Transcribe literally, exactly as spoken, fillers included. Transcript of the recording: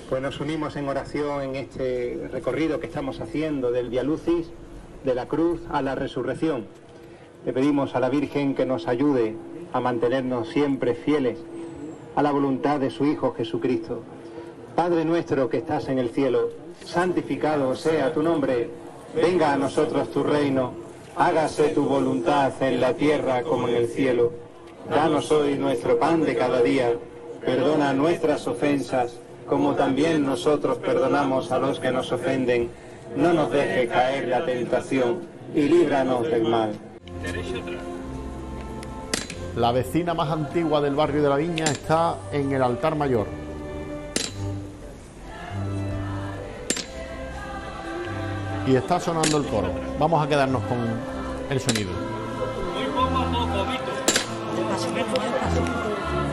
Pues nos unimos en oración en este recorrido que estamos haciendo del Vía Lucis, de la cruz a la resurrección. Le pedimos a la Virgen que nos ayude a mantenernos siempre fieles a la voluntad de su Hijo Jesucristo. Padre nuestro que estás en el cielo, santificado sea tu nombre. Venga a nosotros tu reino. Hágase tu voluntad en la tierra como en el cielo. Danos hoy nuestro pan de cada día. Perdona nuestras ofensas, como también nosotros perdonamos a los que nos ofenden. No nos deje caer en la tentación y líbranos del mal. La vecina más antigua del barrio de la Viña está en el altar mayor. Y está sonando el coro. Vamos a quedarnos con el sonido. Muy poco a poco, Vito.